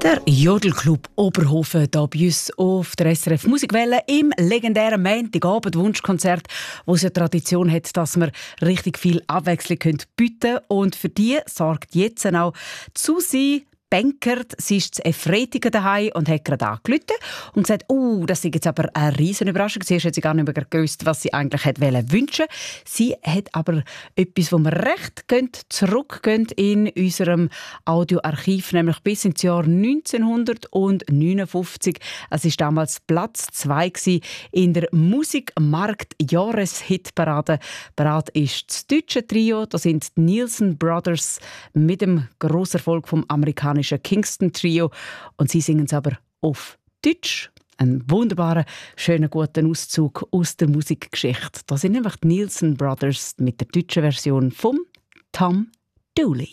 Der Jodelclub Oberhofen hier bei uns auf der SRF Musikwelle im legendären Montagabend-Wunschkonzert, wo es ja Tradition hat, dass man richtig viel Abwechslung bieten können. Und für die sorgt jetzt auch Susi Benkert. Sie ist zu Efretigen daheim und hat gerade angerufen und gesagt, das ist jetzt aber eine riesen Überraschung. Zuerst hat sie gar nicht mehr gewusst, was sie eigentlich wünschen. Sie hat aber etwas, wo wir recht zurückgehen in unserem Audioarchiv, nämlich bis ins Jahr 1959. Es war damals Platz 2 in der Musikmarkt-Jahreshitparade. Parat ist das deutsche Trio, das sind die Nielsen Brothers mit dem Grosserfolg vom amerikanischen Kingston Trio, und sie singen es aber auf Deutsch. Ein wunderbarer, schöner, guten Auszug aus der Musikgeschichte. Das sind nämlich die Nielsen Brothers mit der deutschen Version von Tom Dooley.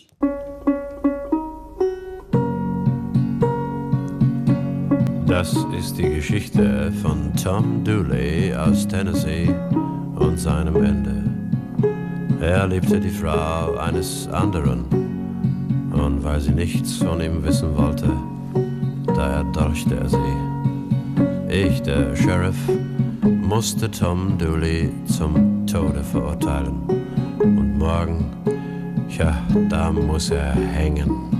Das ist die Geschichte von Tom Dooley aus Tennessee und seinem Ende. Er liebte die Frau eines anderen, und weil sie nichts von ihm wissen wollte, da erdolchte er sie. Ich, der Sheriff, musste Tom Dooley zum Tode verurteilen. Und morgen, da muss er hängen.